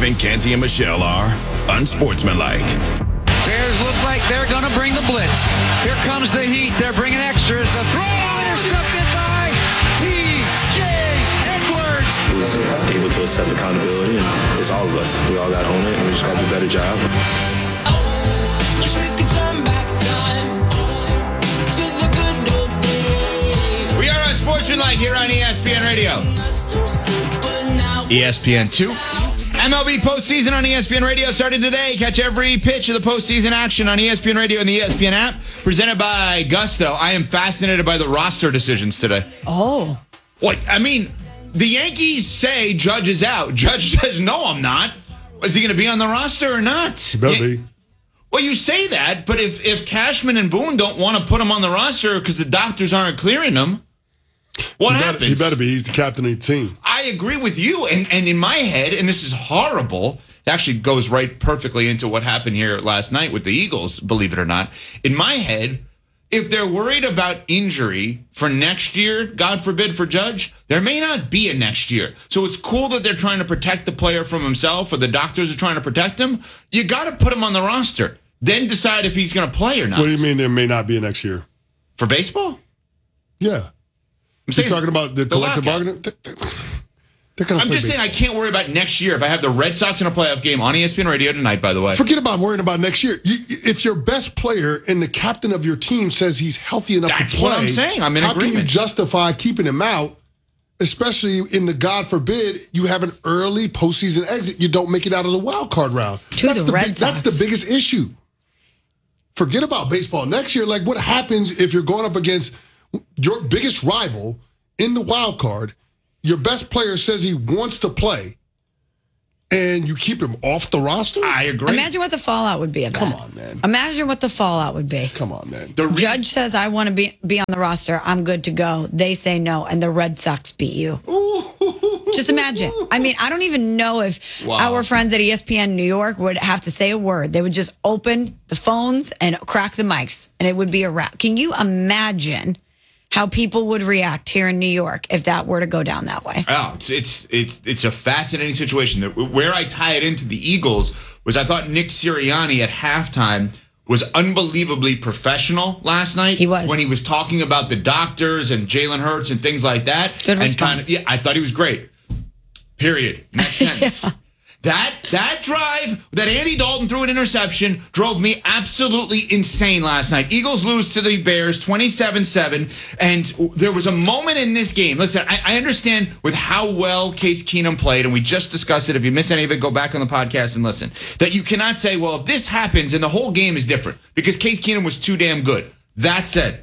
think Canty and Michelle are unsportsmanlike. Bears look like they're going to bring the blitz. Here comes the heat. They're bringing extras. The throw intercepted by T.J. Edwards. He was able to accept accountability, and it's all of us. We all got to own it, and we just got to do a better job. We are unsportsmanlike here on ESPN Radio. ESPN2. MLB postseason on ESPN Radio starting today. Catch every pitch of the postseason action on ESPN Radio and the ESPN app. Presented by Gusto. I am fascinated by the roster decisions today. Oh. What? I mean, the Yankees say Judge is out. Judge says, no, I'm not. Is he going to be on the roster or not? He better be. Well, you say that, but if Cashman and Boone don't want to put him on the roster because the doctors aren't clearing him, what happens? He better be. He's the captain of the team. I agree with you. And in my head, and this is horrible, it actually goes right perfectly into what happened here last night with the Eagles, believe it or not. In my head, if they're worried about injury for next year, God forbid for Judge, there may not be a next year. So it's cool that they're trying to protect the player from himself, or the doctors are trying to protect him. You got to put him on the roster. Then decide if he's going to play or not. What do you mean there may not be a next year? For baseball? Yeah. You're talking about the collective bargaining? I'm just saying I can't worry about next year if I have the Red Sox in a playoff game on ESPN Radio tonight, by the way. Forget about worrying about next year. If your best player and the captain of your team says he's healthy enough to play, that's what I'm saying. I'm in agreement. How can you justify keeping him out, especially in the, God forbid, you have an early postseason exit, you don't make it out of the wild card round? That's the biggest issue. Forget about baseball. Next year, like, what happens if you're going up against your biggest rival in the wild card? Your best player says he wants to play, and you keep him off the roster? I agree. Imagine what the fallout would be of that. Come on, man. Imagine what the fallout would be. Come on, man. The Judge says, I want to be on the roster. I'm good to go. They say no, and the Red Sox beat you. Just imagine. I mean, I don't even know if our friends at ESPN New York would have to say a word. They would just open the phones and crack the mics, and it would be a wrap. Can you imagine how people would react here in New York if that were to go down that way? Oh, it's a fascinating situation. Where I tie it into the Eagles was I thought Nick Sirianni at halftime was unbelievably professional last night. He was. When he was talking about the doctors and Jalen Hurts and things like that. Good response. I thought he was great. Period. Next sentence. Yeah. That drive that Andy Dalton threw an interception drove me absolutely insane last night. Eagles lose to the Bears 27-7, and there was a moment in this game. Listen, I understand with how well Case Keenum played, and we just discussed it. If you miss any of it, go back on the podcast and listen. That you cannot say, well, if this happens and the whole game is different, because Case Keenum was too damn good. That said,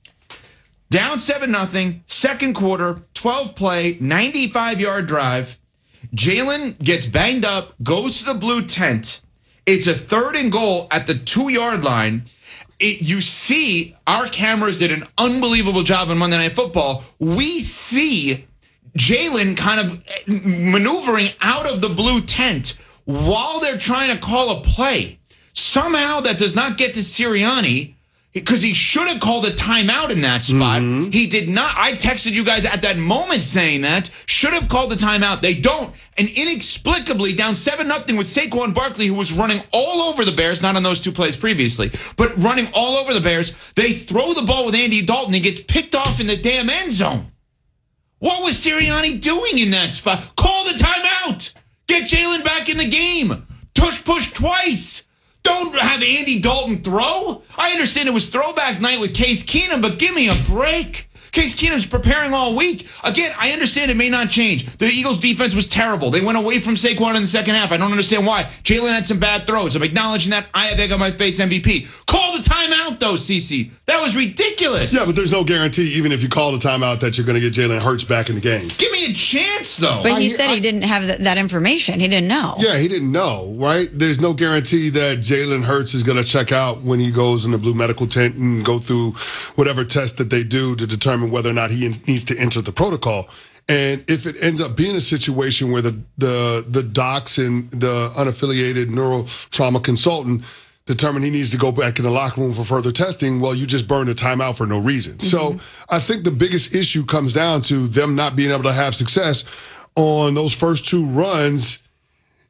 down 7-0, second quarter, 12-play, 95-yard drive. Jalen gets banged up, goes to the blue tent. It's a 3rd and goal at the 2-yard line. You see, our cameras did an unbelievable job on Monday Night Football. We see Jalen kind of maneuvering out of the blue tent while they're trying to call a play. Somehow that does not get to Sirianni, because he should have called a timeout in that spot. Mm-hmm. He did not. I texted you guys at that moment saying that. Should have called the timeout. They don't. And inexplicably, down 7-0 with Saquon Barkley, who was running all over the Bears, not on those 2 plays previously, but running all over the Bears. They throw the ball with Andy Dalton. He gets picked off in the damn end zone. What was Sirianni doing in that spot? Call the timeout. Get Jalen back in the game. Tush push twice. Don't have Andy Dalton throw. I understand it was throwback night with Case Keenum, but give me a break. Case Keenum's preparing all week. Again, I understand it may not change. The Eagles' defense was terrible. They went away from Saquon in the second half. I don't understand why. Jalen had some bad throws. I'm acknowledging that. I have egg on my face MVP. Call the timeout, though, CeCe. That was ridiculous. Yeah, but there's no guarantee, even if you call the timeout, that you're going to get Jalen Hurts back in the game. Give me a chance, though. But he said he didn't have that information. He didn't know. Yeah, he didn't know, right? There's no guarantee that Jalen Hurts is going to check out when he goes in the blue medical tent and go through whatever test that they do to determine whether or not he needs to enter the protocol. And if it ends up being a situation where the docs and the unaffiliated neuro trauma consultant determine he needs to go back in the locker room for further testing, well, you just burned a timeout for no reason. Mm-hmm. So I think the biggest issue comes down to them not being able to have success on those first 2 runs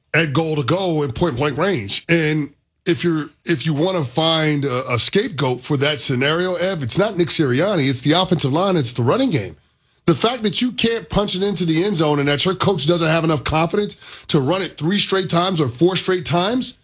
at goal to go in point blank range. And if you want to find a scapegoat for that scenario, Ev, it's not Nick Sirianni, it's the offensive line, it's the running game. The fact that you can't punch it into the end zone and that your coach doesn't have enough confidence to run it 3 straight times or 4 straight times,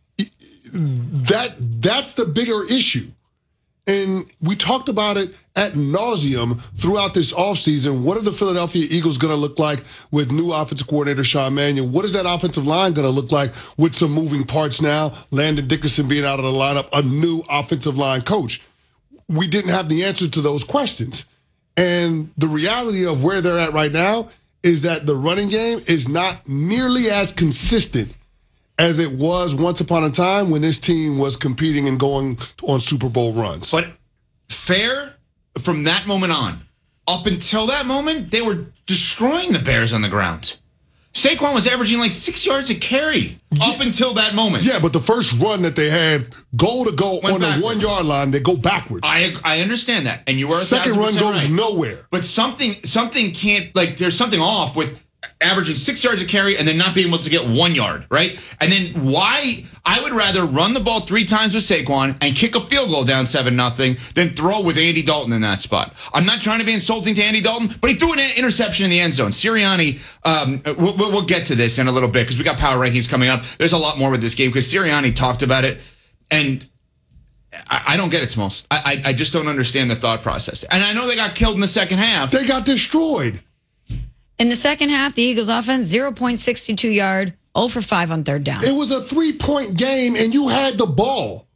that's the bigger issue. And we talked about it ad nauseum throughout this offseason. What are the Philadelphia Eagles going to look like with new offensive coordinator Sean Mannion? What is that offensive line going to look like with some moving parts now? Landon Dickerson being out of the lineup, a new offensive line coach. We didn't have the answer to those questions. And the reality of where they're at right now is that the running game is not nearly as consistent as it was once upon a time when this team was competing and going on Super Bowl runs. But fair from that moment on. Up until that moment, they were destroying the Bears on the ground. Saquon was averaging like 6 yards a carry up until that moment. Yeah, but the first run that they had, goal to go on the 1 yard line, they go backwards. I understand that, and you were second run goes nowhere. But something can't, like, there's something off with averaging 6 yards a carry and then not being able to get 1 yard, right? And then why I would rather run the ball 3 times with Saquon and kick a field goal down 7-0 than throw with Andy Dalton in that spot. I'm not trying to be insulting to Andy Dalton, but he threw an interception in the end zone. Sirianni, we'll get to this in a little bit because we got power rankings coming up. There's a lot more with this game because Sirianni talked about it, and I don't get it, Smalls. I just don't understand the thought process. And I know they got killed in the second half. They got destroyed. In the second half, the Eagles offense, 0.62 yard, 0 for 5 on third down. It was a 3-point game, and you had the ball.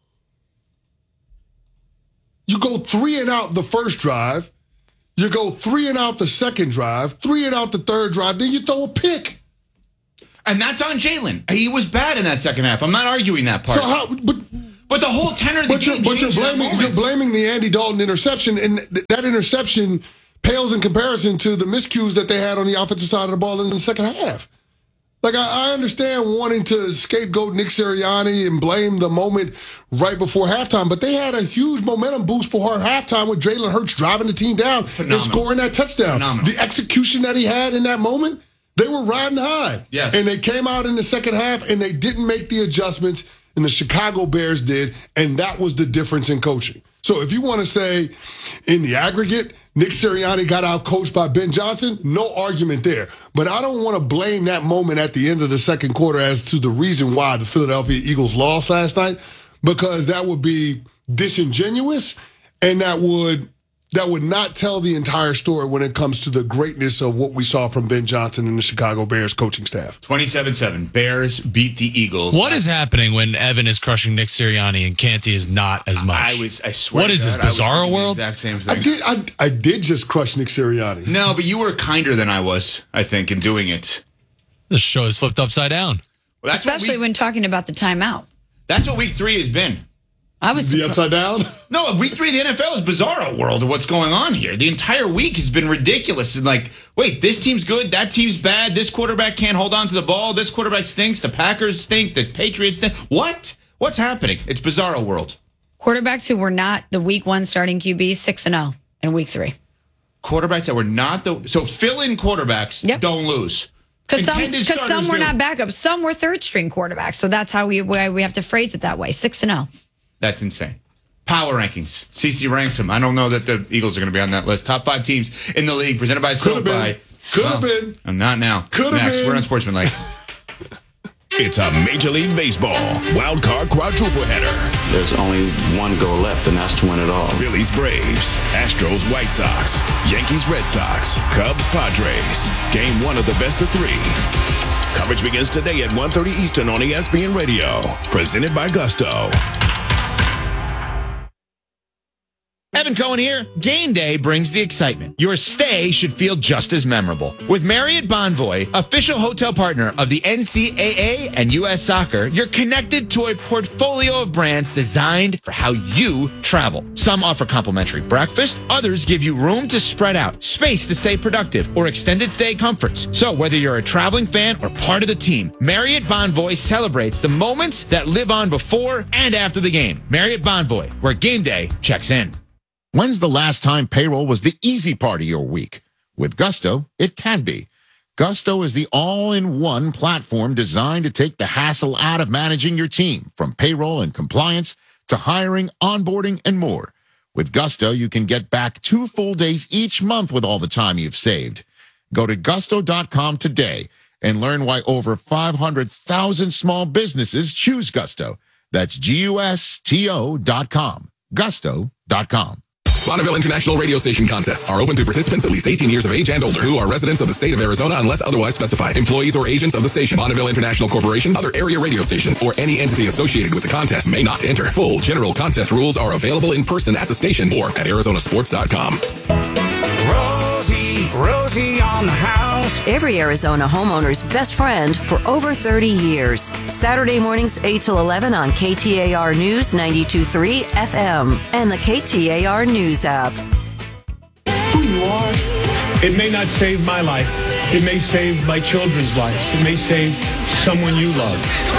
You go 3 and out the first drive. You go 3 and out the second drive, 3 and out the third drive, then you throw a pick. And that's on Jalen. He was bad in that second half. I'm not arguing that part. So but the whole tenor of the game you're blaming the Andy Dalton interception, and that interception pales in comparison to the miscues that they had on the offensive side of the ball in the second half. Like, I understand wanting to scapegoat Nick Sirianni and blame the moment right before halftime, but they had a huge momentum boost before halftime with Jalen Hurts driving the team down and scoring that touchdown. Phenomenal. The execution that he had in that moment, they were riding high. Yes. And they came out in the second half, and they didn't make the adjustments, and the Chicago Bears did, and that was the difference in coaching. So if you want to say, in the aggregate, Nick Sirianni got out-coached by Ben Johnson, no argument there. But I don't want to blame that moment at the end of the second quarter as to the reason why the Philadelphia Eagles lost last night, because that would be disingenuous, and that would not tell the entire story when it comes to the greatness of what we saw from Ben Johnson and the Chicago Bears coaching staff. 27-7. Bears beat the Eagles. What is happening when Evan is crushing Nick Sirianni and Canty is not as much? I swear. What is this, Bizarro World? The exact same thing. I did just crush Nick Sirianni. No, but you were kinder than I was, I think, in doing it. The show is flipped upside down. Well, Especially when talking about the timeout. That's what week 3 has been. I was the upside down? No, week 3 of the NFL is Bizarro World of what's going on here. The entire week has been ridiculous. And like, wait, this team's good, that team's bad, this quarterback can't hold on to the ball, this quarterback stinks, the Packers stink, the Patriots stink. What? What's happening? It's Bizarro World. Quarterbacks who were not the week 1 starting QB, 6-0 in week 3. Quarterbacks that were not so fill-in quarterbacks don't lose. Because some were not backups. Some were third-string quarterbacks. So that's how we have to phrase it that way, 6-0. That's insane. Power rankings. CC ranks them. I don't know that the Eagles are going to be on that list. Top 5 teams in the league, presented by SoFi. Could have been. I'm not now. Could have been. We're on Sportsmanlike. It's a Major League Baseball wild card quadruple header. There's only one goal left, and that's to win it all. Phillies Braves, Astros White Sox, Yankees Red Sox, Cubs Padres. Game 1 of the best of 3. Coverage begins today at 1:30 Eastern on ESPN Radio. Presented by Gusto. Evan Cohen here. Game day brings the excitement. Your stay should feel just as memorable. With Marriott Bonvoy, official hotel partner of the NCAA and U.S. Soccer, you're connected to a portfolio of brands designed for how you travel. Some offer complimentary breakfast, others give you room to spread out, space to stay productive, or extended stay comforts. So whether you're a traveling fan or part of the team, Marriott Bonvoy celebrates the moments that live on before and after the game. Marriott Bonvoy, where game day checks in. When's the last time payroll was the easy part of your week? With Gusto, it can be. Gusto is the all-in-one platform designed to take the hassle out of managing your team, from payroll and compliance to hiring, onboarding, and more. With Gusto, you can get back 2 full days each month with all the time you've saved. Go to gusto.com today and learn why over 500,000 small businesses choose Gusto. That's GUSTO.com. Gusto.com. Bonneville International Radio Station contests are open to participants at least 18 years of age and older who are residents of the state of Arizona unless otherwise specified. Employees or agents of the station, Bonneville International Corporation, other area radio stations, or any entity associated with the contest may not enter. Full general contest rules are available in person at the station or at arizonasports.com. Rosie on the house. Every Arizona homeowner's best friend for over 30 years. Saturday mornings 8 till 11 on KTAR News 92.3 FM and the KTAR News app. Who you are. It may not save my life. It may save my children's life. It may save someone you love.